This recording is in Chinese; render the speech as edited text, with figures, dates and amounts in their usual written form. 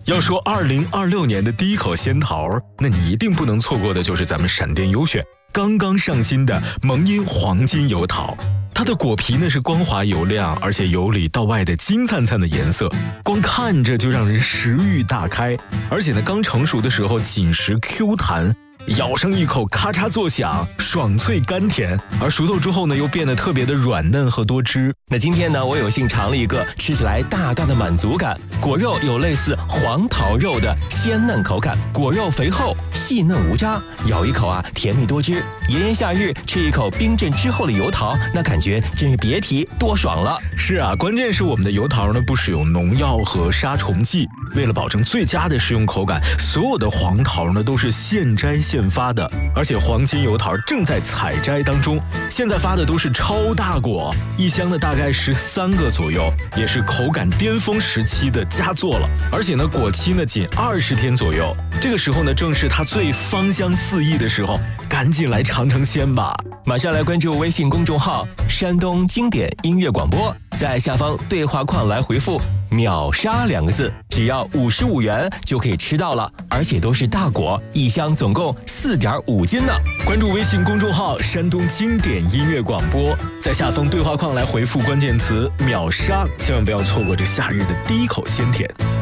要说2026年的第一口仙桃，那你一定不能错过的就是咱们闪电优选刚刚上新的萌音黄金油桃。它的果皮呢是光滑油亮，而且由里到外的金灿灿的颜色，光看着就让人食欲大开。而且呢，刚成熟的时候紧实 Q 弹，咬上一口咔嚓作响，爽脆甘甜，而熟透之后呢又变得特别的软嫩和多汁。 那今天呢，我有幸尝了一个吃起来大大的满足感，果肉有类似黄桃肉的鲜嫩口感，果肉肥厚细嫩无渣，咬一口啊甜蜜多汁。炎炎夏日吃一口冰镇之后的油桃，那感觉真是别提多爽了。 是啊，关键是我们的油桃呢不使用农药和杀虫剂，为了保证最佳的食用口感，所有的黄桃呢都是现摘现发的，而且黄金油桃正在采摘当中，现在发的都是超大果，一箱呢大概13个左右，也是口感巅峰时期的佳作了。而且呢果期呢仅20天左右，这个时候呢正是它最芳香四溢的时候，赶紧来尝尝鲜吧。 马上来关注微信公众号山东经典音乐广播，在下方对话框来回复秒杀2个字，只要55元就可以吃到了，而且都是大果，一箱总共4.5斤呢。 关注微信公众号山东经典音乐广播，在下方对话框来回复关键词秒杀，千万不要错过这夏日的第一口鲜甜。